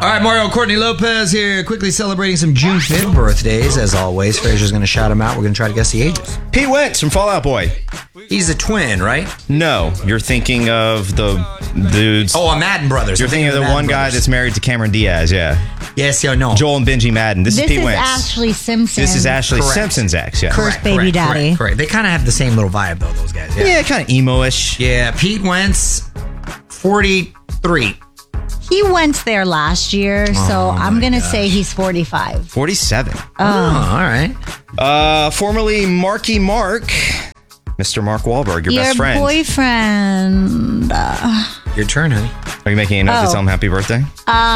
All right, Mario Courtney Lopez here, quickly celebrating some June 5th birthdays. As always, Fraser's going to shout them out. We're going to try to guess the ages. Pete Wentz from Fall Out Boy. He's a twin, right? No, you're thinking of the dudes. Oh, Madden Brothers. You're thinking of the one guy that's married to Cameron Diaz, yeah. Yes, no. Joel and Benji Madden. This is Pete Wentz. Ashley Simpson. This is Ashley Simpson's ex, yeah. First baby daddy. Correct. They kind of have the same little vibe, though, those guys. Yeah, kind of emo-ish. Yeah, Pete Wentz, 43. He went there last year, so I'm going to say he's 45. 47. Oh, all right. Formerly Marky Mark, Mr. Mark Wahlberg, your best friend. Your boyfriend. Your turn, honey. Are you making a note to tell him happy birthday?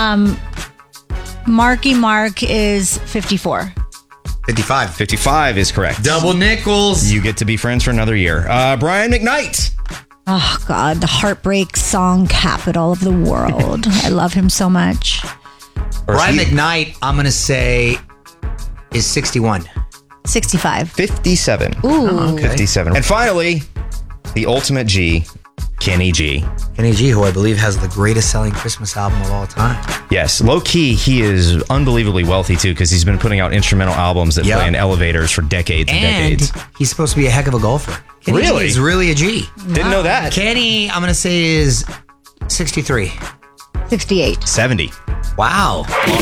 Marky Mark is 54. 55. 55 is correct. Double nickels. You get to be friends for another year. Brian McKnight. Oh, God. The heartbreak song capital of the world. I love him so much. Brian McKnight, I'm going to say, is 61. 65. 57. Ooh. Okay. 57. And finally, the ultimate G, Kenny G. Kenny G, who I believe has the greatest selling Christmas album of all time. Yes, low-key, he is unbelievably wealthy, too, because he's been putting out instrumental albums that play in elevators for decades and decades. He's supposed to be a heck of a golfer. Kenny Really? G is really a G. Didn't know that. Kenny, I'm going to say, is 63. 68. 70. Wow.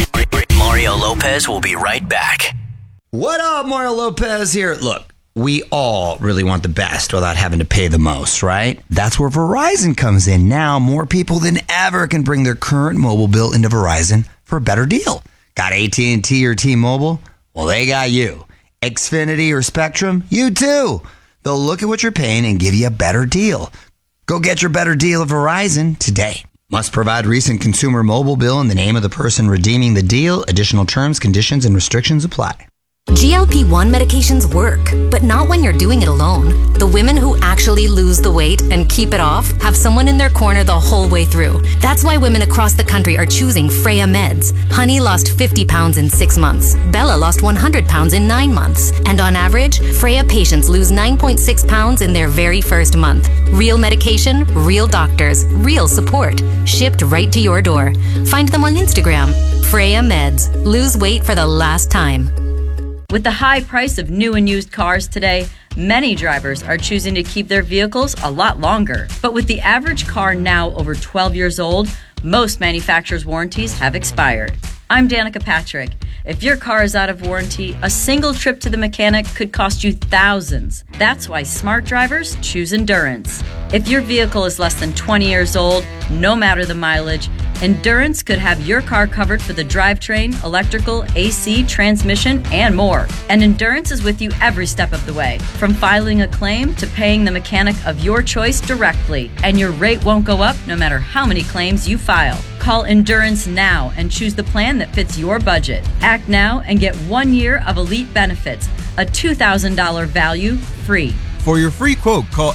Mario Lopez will be right back. What up, Mario Lopez here. Look, we all really want the best without having to pay the most, right? That's where Verizon comes in. Now, more people than ever can bring their current mobile bill into Verizon for a better deal. Got AT&T or T-Mobile? Well, they got you. Xfinity or Spectrum? You too. They'll look at what you're paying and give you a better deal. Go get your better deal at Verizon today. Must provide recent consumer mobile bill in the name of the person redeeming the deal. Additional terms, conditions, and restrictions apply. GLP-1 medications work, but not when you're doing it alone. The women who actually lose the weight and keep it off have someone in their corner the whole way through. That's why women across the country are choosing Freya Meds. Honey lost 50 pounds in 6 months. Bella lost 100 pounds in 9 months. And on average, Freya patients lose 9.6 pounds in their very first month. Real medication, real doctors, real support. Shipped right to your door. Find them on Instagram. Freya Meds. Lose weight for the last time. With the high price of new and used cars today, many drivers are choosing to keep their vehicles a lot longer. But with the average car now over 12 years old, most manufacturers' warranties have expired. I'm Danica Patrick. If your car is out of warranty, a single trip to the mechanic could cost you thousands. That's why smart drivers choose Endurance. If your vehicle is less than 20 years old, no matter the mileage, Endurance could have your car covered for the drivetrain, electrical, AC, transmission, and more. And Endurance is with you every step of the way, from filing a claim to paying the mechanic of your choice directly. And your rate won't go up no matter how many claims you file. Call Endurance now and choose the plan that fits your budget. Act now and get 1 year of elite benefits, a $2,000 value free. For your free quote, call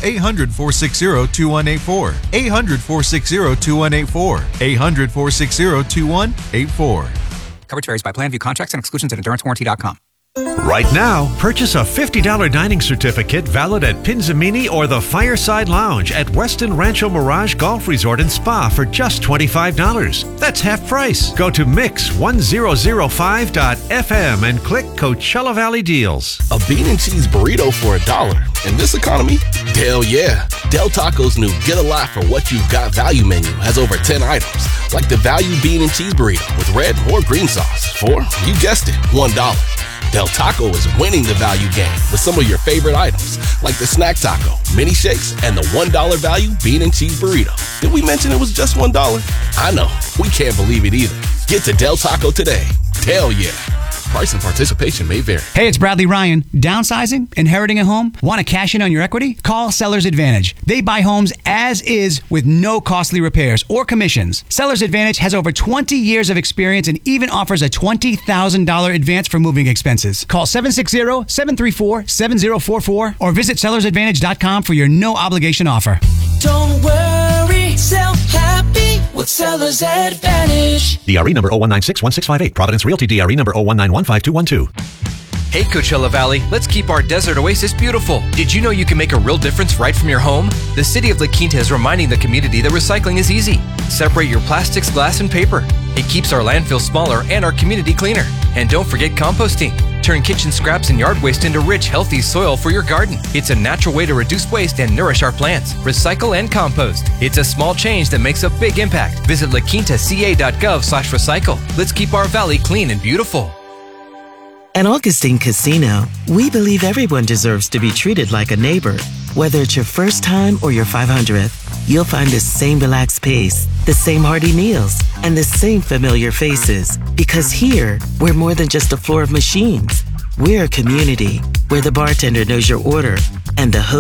800-460-2184. 800-460-2184. 800-460-2184. Coverage varies by plan. View contracts and exclusions at EnduranceWarranty.com. Right now, purchase a $50 dining certificate valid at Pinzamini or the Fireside Lounge at Westin Rancho Mirage Golf Resort and Spa for just $25. That's half price. Go to mix1005.fm and click Coachella Valley Deals. A bean and cheese burrito for $1. In this economy? Hell yeah. Del Taco's new Get a Lot for What You've Got value menu has over 10 items, like the value bean and cheese burrito with red or green sauce for, you guessed it, $1. Del Taco is winning the value game with some of your favorite items, like the snack taco, mini shakes, and the $1 value bean and cheese burrito. Did we mention it was just $1? I know, we can't believe it either. Get to Del Taco today. Hell yeah. Price and participation may vary. Hey, it's Bradley Ryan. Downsizing? Inheriting a home? Want to cash in on your equity? Call Sellers Advantage. They buy homes as is with no costly repairs or commissions. Sellers Advantage has over 20 years of experience and even offers a $20,000 advance for moving expenses. Call 760-734-7044 or visit sellersadvantage.com for your no-obligation offer. Don't worry, sell happy with Sellers Advantage. DRE number 01961658. Providence Realty DRE number 01915212. Hey Coachella Valley, let's keep our desert oasis beautiful. Did you know you can make a real difference right from your home? The city of La Quinta is reminding the community that recycling is easy. Separate your plastics, glass, and paper. It keeps our landfill smaller and our community cleaner. And don't forget composting. Turn kitchen scraps and yard waste into rich, healthy soil for your garden. It's a natural way to reduce waste and nourish our plants. Recycle and compost. It's a small change that makes a big impact. Visit laquintaca.gov/recycle. Let's keep our valley clean and beautiful. At Augustine Casino, we believe everyone deserves to be treated like a neighbor. Whether it's your first time or your 500th, you'll find the same relaxed pace, the same hearty meals, and the same familiar faces. Because here, we're more than just a floor of machines. We're a community where the bartender knows your order and the host